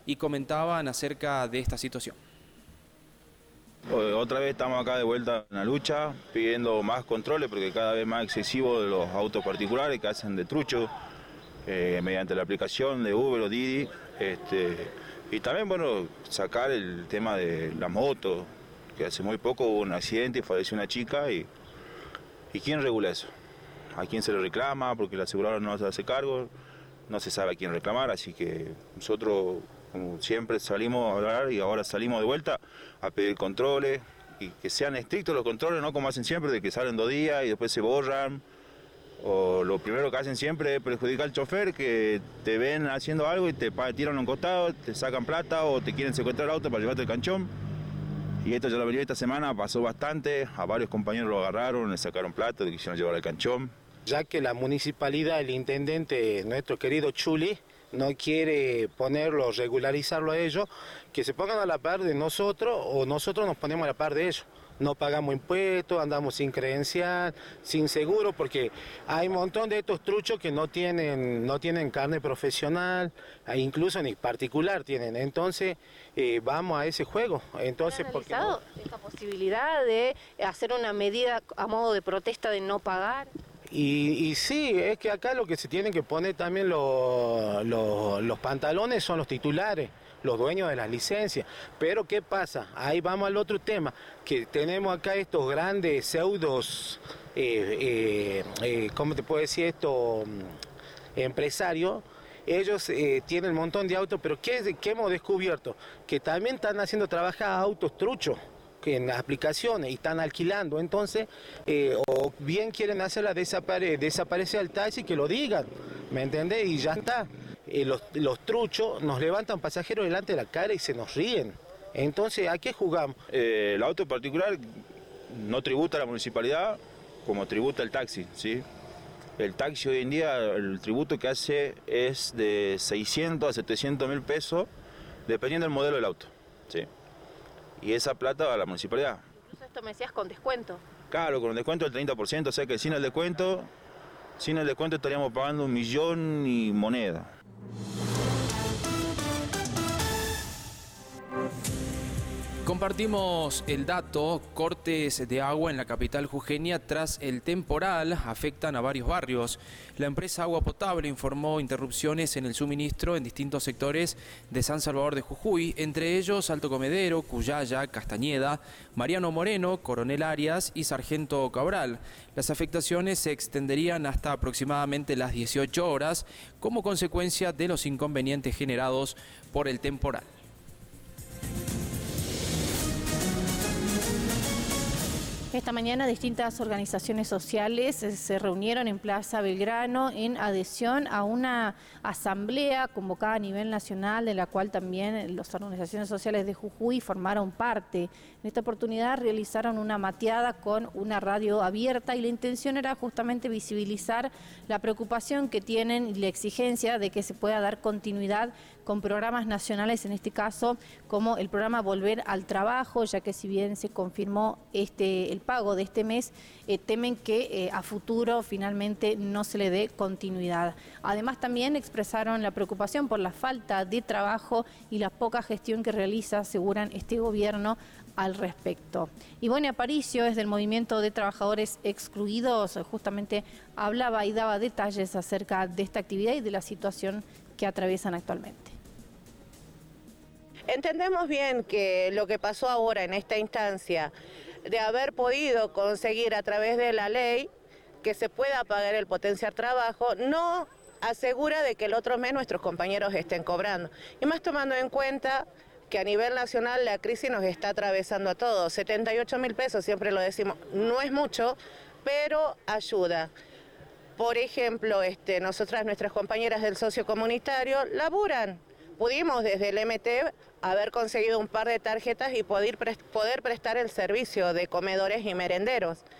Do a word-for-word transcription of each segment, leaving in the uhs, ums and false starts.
y comentaban acerca de esta situación. Otra vez estamos acá de vuelta en la lucha, pidiendo más controles porque cada vez más excesivo de los autos particulares que hacen de trucho eh, mediante la aplicación de Uber o Didi. Este, y también, bueno, sacar el tema de la moto, que hace muy poco hubo un accidente y falleció una chica. Y, ¿y quién regula eso? ¿A quién se le reclama? Porque la aseguradora no se hace cargo, no se sabe a quién reclamar, así que nosotros, como siempre, salimos a hablar y ahora salimos de vuelta a pedir controles y que sean estrictos los controles, no como hacen siempre, de que salen dos días y después se borran. O lo primero que hacen siempre es perjudicar al chofer, que te ven haciendo algo y te tiran a un costado, te sacan plata o te quieren secuestrar el auto para llevarte el canchón. Y esto ya la mayoría de esta semana pasó bastante, a varios compañeros lo agarraron, le sacaron plata, le quisieron llevar al canchón. Ya que la municipalidad, el intendente, nuestro querido Chuli, no quiere ponerlo, regularizarlo a ellos, que se pongan a la par de nosotros o nosotros nos ponemos a la par de ellos. No pagamos impuestos, andamos sin credencial, sin seguro, porque hay un montón de estos truchos que no tienen, no tienen carne profesional, incluso ni particular tienen. Entonces eh, vamos a ese juego. Entonces, ¿Han porque analizado no... esta posibilidad de hacer una medida a modo de protesta de no pagar? Y, y sí, es que acá lo que se tienen que poner también los, los, los pantalones son los titulares, los dueños de las licencias. Pero ¿qué pasa? Ahí vamos al otro tema, que tenemos acá estos grandes pseudos, eh, eh, eh, ¿cómo te puedo decir esto? Empresarios. Ellos eh, tienen un montón de autos, pero ¿qué, qué hemos descubierto? Que también están haciendo trabajar a autos truchos en las aplicaciones y están alquilando, entonces eh, o bien quieren hacerla desapare desaparecer al taxi, que lo digan, ¿me entendés? Y ya está. Eh, los, los truchos nos levantan pasajeros delante de la cara y se nos ríen. Entonces, ¿a qué jugamos? Eh, el auto particular no tributa a la municipalidad como tributa el taxi, ¿sí? El taxi hoy en día, el tributo que hace es de seiscientos a setecientos mil pesos, dependiendo del modelo del auto, ¿sí? Y esa plata va a la municipalidad. Incluso esto me decías con descuento. Claro, con el descuento del treinta por ciento, o sea que sin el descuento, sin el descuento estaríamos pagando un millón y moneda. Compartimos el dato, cortes de agua en la capital jujeña tras el temporal afectan a varios barrios. La empresa Agua Potable informó interrupciones en el suministro en distintos sectores de San Salvador de Jujuy, entre ellos Alto Comedero, Cuyaya, Castañeda, Mariano Moreno, Coronel Arias y Sargento Cabral. Las afectaciones se extenderían hasta aproximadamente las dieciocho horas como consecuencia de los inconvenientes generados por el temporal. Esta mañana distintas organizaciones sociales se reunieron en Plaza Belgrano en adhesión a una asamblea convocada a nivel nacional, de la cual también las organizaciones sociales de Jujuy formaron parte. En esta oportunidad realizaron una mateada con una radio abierta y la intención era justamente visibilizar la preocupación que tienen y la exigencia de que se pueda dar continuidad con programas nacionales, en este caso como el programa Volver al Trabajo, ya que si bien se confirmó este el pago de este mes, eh, temen que eh, a futuro finalmente no se le dé continuidad. Además también expresaron la preocupación por la falta de trabajo y la poca gestión que realiza, aseguran, este gobierno al respecto. Ivonne Aparicio, es del Movimiento de Trabajadores Excluidos, justamente hablaba y daba detalles acerca de esta actividad y de la situación que atraviesan actualmente. Entendemos bien que lo que pasó ahora en esta instancia, de haber podido conseguir a través de la ley que se pueda pagar el potenciar trabajo, no asegura de que el otro mes nuestros compañeros estén cobrando. Y más tomando en cuenta que a nivel nacional la crisis nos está atravesando a todos. setenta y ocho mil pesos, siempre lo decimos, no es mucho, pero ayuda. Por ejemplo, este, nosotras, nuestras compañeras del socio comunitario, laburan. Pudimos desde el M T haber conseguido un par de tarjetas y poder, poder prestar el servicio de comedores y merenderos.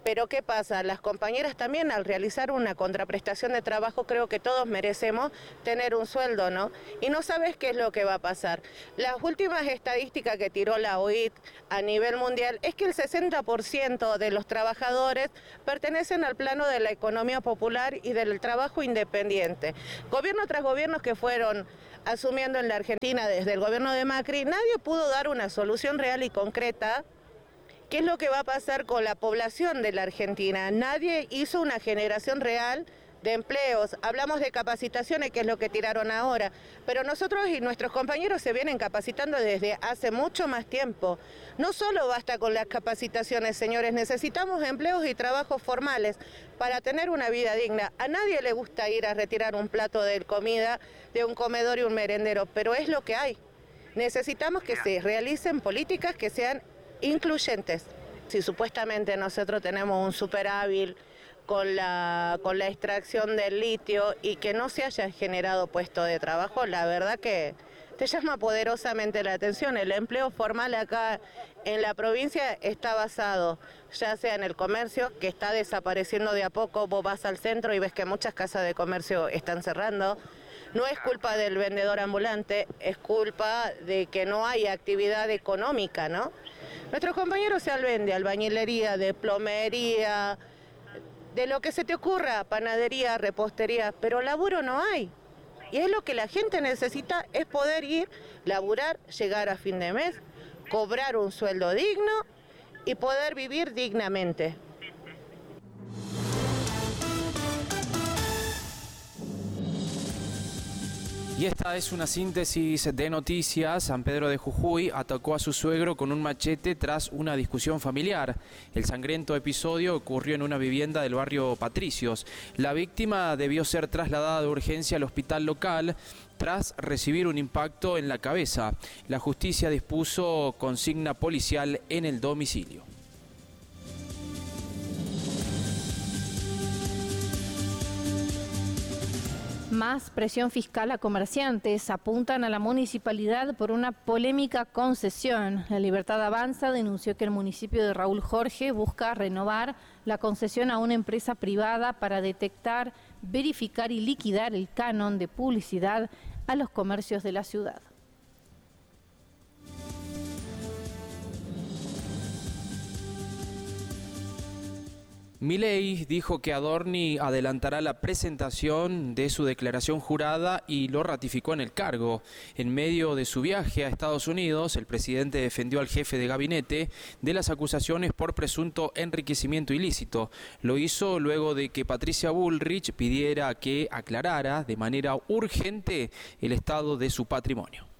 Pero ¿qué pasa? Las compañeras también al realizar una contraprestación de trabajo creo que todos merecemos tener un sueldo, ¿no? Y no sabes qué es lo que va a pasar. Las últimas estadísticas que tiró la O I T a nivel mundial es que el sesenta por ciento de los trabajadores pertenecen al plano de la economía popular y del trabajo independiente. Gobierno tras gobierno que fueron asumiendo en la Argentina desde el gobierno de Macri, nadie pudo dar una solución real y concreta. ¿Qué es lo que va a pasar con la población de la Argentina? Nadie hizo una generación real de empleos. Hablamos de capacitaciones, que es lo que tiraron ahora, pero nosotros y nuestros compañeros se vienen capacitando desde hace mucho más tiempo. No solo basta con las capacitaciones, señores, necesitamos empleos y trabajos formales para tener una vida digna. A nadie le gusta ir a retirar un plato de comida de un comedor y un merendero, pero es lo que hay. Necesitamos que se realicen políticas que sean incluyentes. Si supuestamente nosotros tenemos un superávit con la, con la extracción del litio y que no se haya generado puesto de trabajo, la verdad que te llama poderosamente la atención. El empleo formal acá en la provincia está basado ya sea en el comercio, que está desapareciendo de a poco. Vos vas al centro y ves que muchas casas de comercio están cerrando. No es culpa del vendedor ambulante, es culpa de que no hay actividad económica, ¿no? Nuestros compañeros se venden de albañilería, de plomería, de lo que se te ocurra, panadería, repostería, pero laburo no hay. Y es lo que la gente necesita, es poder ir, laburar, llegar a fin de mes, cobrar un sueldo digno y poder vivir dignamente. Y esta es una síntesis de noticias. San Pedro de Jujuy atacó a su suegro con un machete tras una discusión familiar. El sangriento episodio ocurrió en una vivienda del barrio Patricios. La víctima debió ser trasladada de urgencia al hospital local tras recibir un impacto en la cabeza. La justicia dispuso consigna policial en el domicilio. Más presión fiscal a comerciantes. Apuntan a la municipalidad por una polémica concesión. La Libertad Avanza denunció que el municipio de Raúl Jorge busca renovar la concesión a una empresa privada para detectar, verificar y liquidar el canon de publicidad a los comercios de la ciudad. Milei dijo que Adorni adelantará la presentación de su declaración jurada y lo ratificó en el cargo. En medio de su viaje a Estados Unidos, el presidente defendió al jefe de gabinete de las acusaciones por presunto enriquecimiento ilícito. Lo hizo luego de que Patricia Bullrich pidiera que aclarara de manera urgente el estado de su patrimonio.